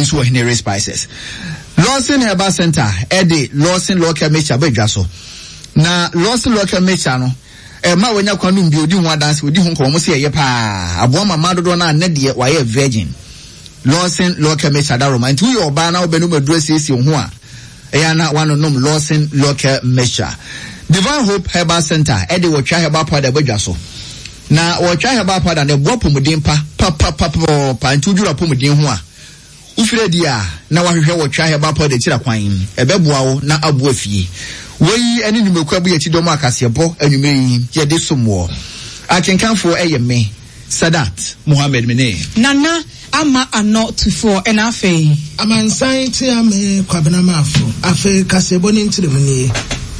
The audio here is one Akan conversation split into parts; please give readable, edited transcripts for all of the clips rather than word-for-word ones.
nso wɔ Henry Spices. Lawson Herbal Center Eddie Lawson local mecha bedwaso na Lawson local mecha no ma wanya kwanu bi odi ho adanse odi ho nkomo se ye pa abo mama dodo na ne de waye virgin Lawson local mecha da roma nti yo ba na obenu maduro siesie ho a eya na wanonom Lawson local mecha. Divine Hope Herbal Center Eddie wotwa herbal powder bedwaso na wotwa herbal powder ne bo pomudin pa nti udura pomudin ho a ufredia na wahwehwe wotwa heba pa de tira kwan ebeboa wo na abu afie wei ene numekwa bu yati dom akasebo anwume yi ye de somwo akenkanfo me Sadat Muhammad Mene Nana ama ano to for and afe amansan ti ame kwabena mafo afe kasebo ni ntiremuni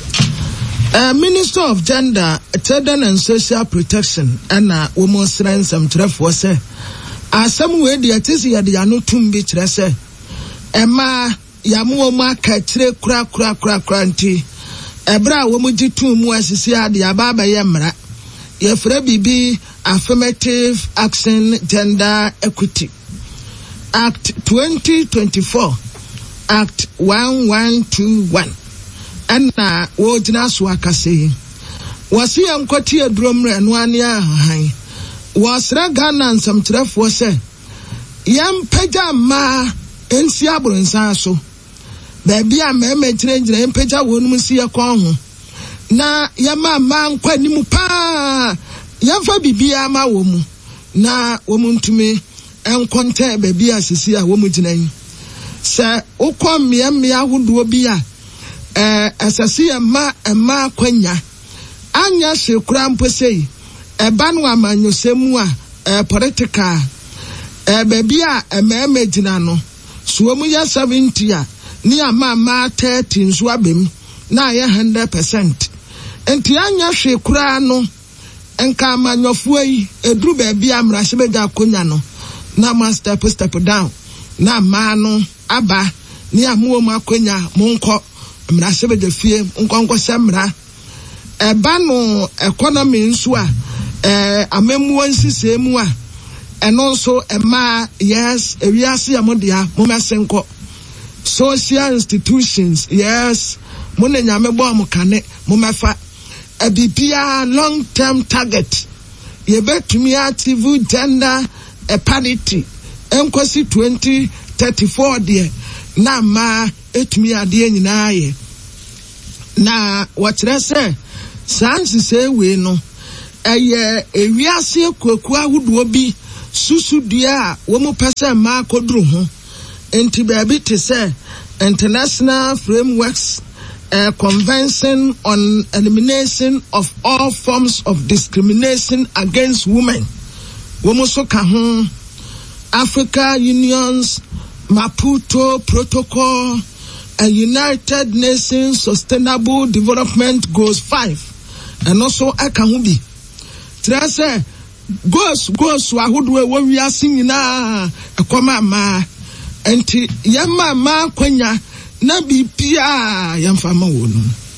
Minister of Gender, Children and Social Protection and Women's Rights and Trefo say asem we de atisi ya de anu tumbi kire se ema ya mo ma ka kire kura nti ebra wo mu jitu mu asisi ade ababa ye mra ye fra bibi Affirmative Action Gender Equity Act 2024 Act 1121 anna wo jina so akase wasi yankoti adromre anu ani ahan wasra Ghana nsamtrefo se yampagya ma ensi abronsan so baabi a meme gyina yampagya wonum si yakon ho na yama ma nkwa nimu pa yamfa bibia ma wo mu na wo mu ntumi enkonte baabi a sisi a wo mu gyina yi se ukom mmea hodo bi a asasi ma kwanya anya hwekura mposei eba no amanyosemu a political baby a ememe gina no so mu ya 70 a ni ama 30 nso abem na ya 100%. Enti anya hwekura no enka amanyofo yi edru baby a mrahye bega konya no na ma step down na ma no aba ni amuo mu akonya monko mrahye bega fie nkonko semra eba no economy nso a amemu nsisemu a eno so ema yes ewiase amodia momesenko social institutions yes monenya mebo amkane momefa abibia long term target yebetumi achieve gender parity enkosi 2034 de na ma etumi ade nyina ye na wachire se sansi se we no eye ewiase kwaku ahudo bi susu dia wo mu pese ma kodru ho enti baabi te se International Frameworks Convention on Elimination of All Forms of Discrimination Against Women wo mu so ka ho Africa Union's Maputo Protocol and United Nations Sustainable Development Goals 5 and also aka ho bi trase goes wahudu we wiase nyina ekoma ma enti yamma ma kwanya na bibia yamfa ma wonu